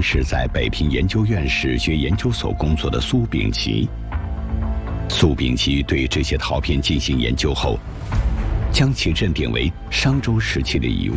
是在北平研究院史学研究所工作的苏秉琦。苏秉琦对这些陶片进行研究后，将其认定为商周时期的遗物。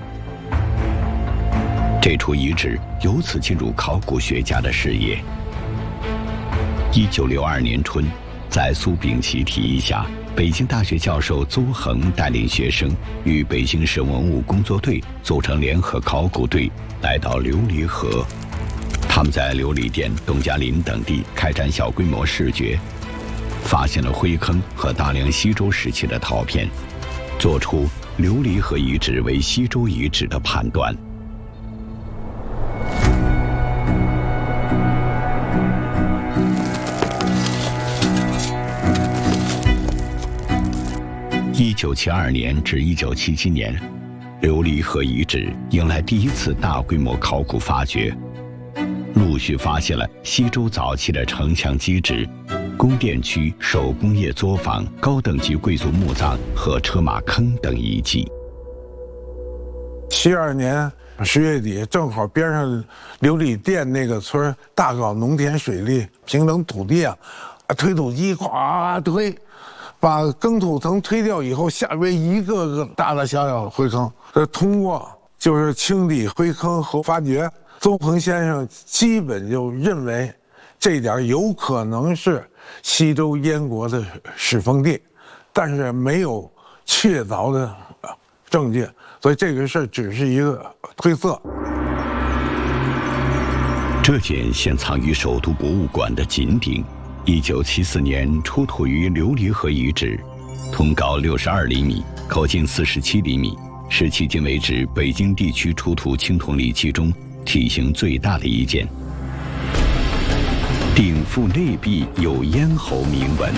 这处遗址由此进入考古学家的视野。1962年春，在苏秉琦提议下，北京大学教授邹衡带领学生与北京市文物工作队组成联合考古队，来到琉璃河。他们在琉璃店、董家林等地开展小规模视觉，发现了灰坑和大量西周时期的陶片，做出琉璃河遗址为西周遗址的判断。1972年至1977年，琉璃河遗址迎来第一次大规模考古发掘，陆续发现了西周早期的城墙基址、宫殿区手工业作坊、高等级贵族墓葬和车马坑等遗迹。 72年10月底，正好边上琉璃店那个村大搞农田水利，平整土地啊，推土机咵推，把耕土层推掉以后，下边一个个大大小小的灰坑。通过就是清理灰坑和发掘，邹衡先生基本就认为这点有可能是西周燕国的始封地，但是没有确凿的证据，所以这个事只是一个推测。 这件现藏于首都博物馆的锦鼎，1974年出土于琉璃河遗址，通高62厘米，口径47厘米，是迄今为止北京地区出土青铜礼器中体型最大的一件。鼎腹内壁有咽喉铭文。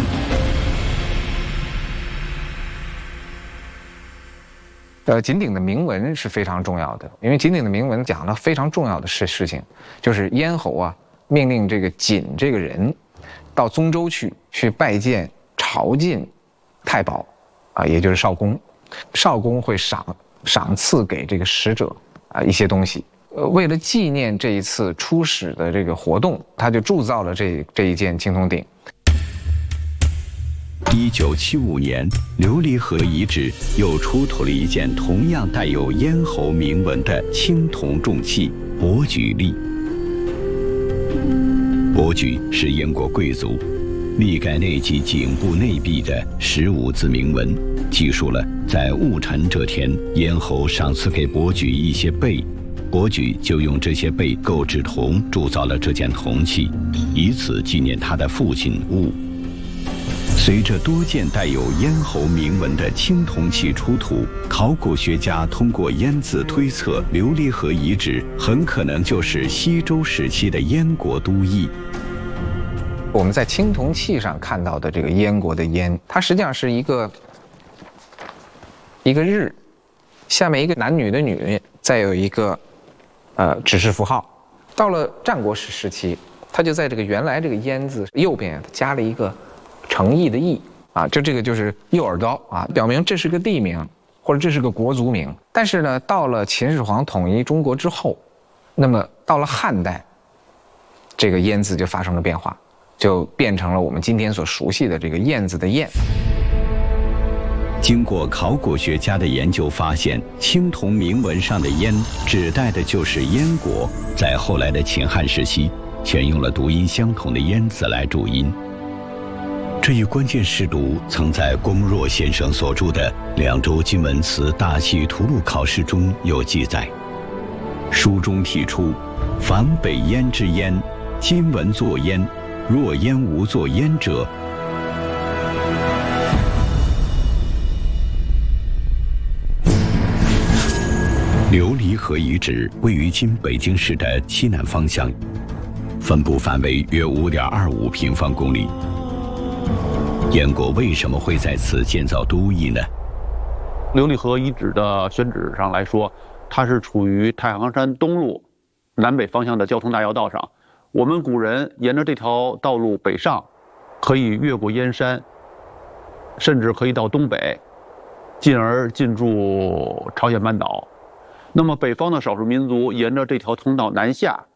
锦鼎的铭文是非常重要的，因为锦鼎的铭文讲了非常重要的事情，就是咽喉啊命令这个锦这个人到宗州去拜见朝觐太保啊，也就是少公，少公会赏赐给这个使者啊一些东西。为了纪念这一次出使的这个活动，他就铸造了这一件青铜鼎。 1975年，琉璃河遗址又出土了一件同样带有咽喉铭文的青铜重器伯举立。伯举是燕国贵族，历盖内及颈部内壁的15字铭文，记述了在戊辰这天，燕侯赏赐给伯举一些贝，伯举就用这些贝购制铜，铸造了这件铜器，以此纪念他的父亲戊。随着多件带有咽喉铭文的青铜器出土，考古学家通过燕字推测，琉璃河遗址很可能就是西周时期的燕国都邑。 我们在青铜器上看到的这个燕国的燕，它实际上是一个日，下面一个男女的女，再有一个指示符号。到了战国时期，它就在这个原来这个燕字右边加了一个诚意的意啊，就这个就是右耳刀啊，表明这是个地名或者这是个国族名。但是呢，到了秦始皇统一中国之后，那么到了汉代，这个燕字就发生了变化，就变成了我们今天所熟悉的这个燕字的燕。 经过考古学家的研究发现，青铜铭文上的燕指代的就是燕国，在后来的秦汉时期选用了读音相同的燕字来注音。这一关键识读曾在郭沫若先生所著的《两周金文词大气图录考试》中有记载。书中提出，凡北燕之燕，今文作燕，若燕无作燕者，琉璃河遗址位于今北京市的西南方向，分布范围约5.25平方公里。燕国为什么会在此建造都邑呢？ 琉璃河遗址的选址上来说，它是处于太行山东路南北方向的交通大要道上。我们古人沿着这条道路北上，可以越过燕山，甚至可以到东北，进而进驻朝鲜半岛。那么北方的少数民族沿着这条通道南下，